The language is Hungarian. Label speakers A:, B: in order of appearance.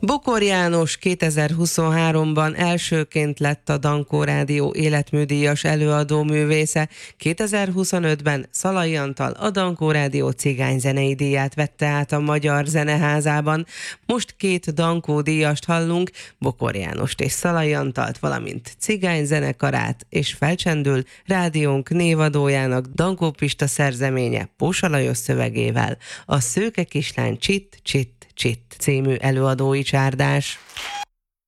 A: Bokor János 2023-ban elsőként lett a Dankó Rádió életműdíjas előadóművésze, 2025-ben Szalai Antal a Dankó Rádió cigányzenei díját vette át a Magyar Zeneházában. Most két Dankó díjast hallunk, Bokor Jánost és Szalai Antalt, valamint cigányzenekarát, és felcsendül rádiónk névadójának Dankó Pista szerzeménye Pósa Lajos szövegével, a Szőke kislány Csitt, Csitt, Csitt című előadói csárdás.